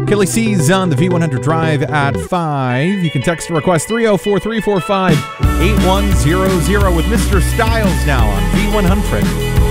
Kelly C's on the V100 Drive at 5. You can text a request 304-345-8100 with Mr. Styles now on V100.